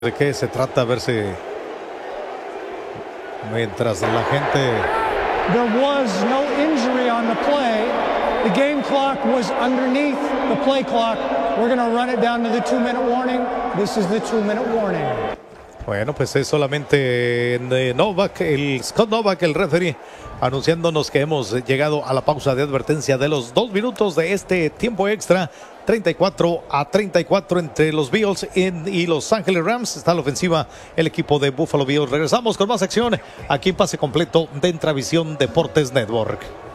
¿De qué se trata? A ver si mientras la gente... There was no injury on the play. The game clock was underneath the play clock. We're going to run it down to the 2-minute warning. This is the 2-minute warning. Bueno, pues es solamente Scott Novak, el referee, anunciándonos que hemos llegado a la pausa de advertencia de los 2 minutos de este tiempo extra. 34-34 entre los Bills y Los Ángeles Rams. Está la ofensiva el equipo de Buffalo Bills. Regresamos con más acción aquí en Pase Completo de Intravisión Deportes Network.